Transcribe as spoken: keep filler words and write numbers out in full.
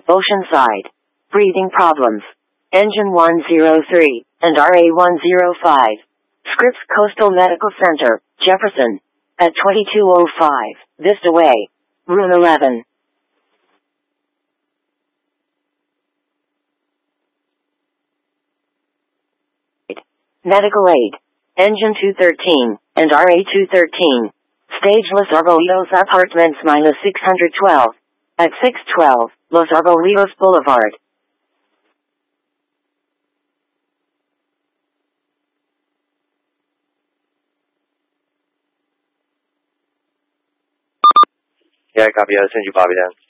Oceanside. Breathing problems. Engine one oh three, and R A one oh five. Scripps Coastal Medical Center, Jefferson. At twenty-two oh five, Vista Way. Room eleven. Medical aid. Engine two thirteen, and R A two thirteen. Stage Los Arbolitos Apartments minus six hundred twelve. At six twelve, Los Arbolitos Boulevard. Yeah, copy. I'll send you Bobby down.